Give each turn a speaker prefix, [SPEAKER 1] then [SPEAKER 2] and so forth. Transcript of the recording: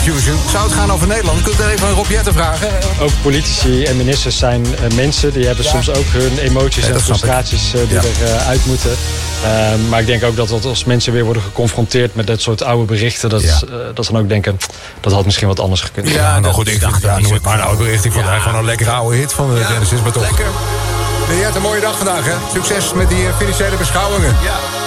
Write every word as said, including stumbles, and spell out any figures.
[SPEAKER 1] Confusion. Zou het gaan over Nederland? Kunt u even aan Rob Jetten vragen?
[SPEAKER 2] Ook politici en ministers zijn uh, mensen. Die hebben ja. soms ook hun emoties ja, en frustraties uh, die ja. er uh, uit moeten. Uh, maar ik denk ook dat als mensen weer worden geconfronteerd met dat soort oude berichten, dat, ja. uh, dat ze dan ook denken, dat had misschien wat anders gekund.
[SPEAKER 1] Ja, ja nou goed, ik dacht, ja, noem het maar een oude bericht. Ik vond ja. gewoon een lekkere oude hit van de ja. Genesis, maar toch. Lekker. Je hebt een mooie dag vandaag, hè? Succes met die financiële beschouwingen. Ja.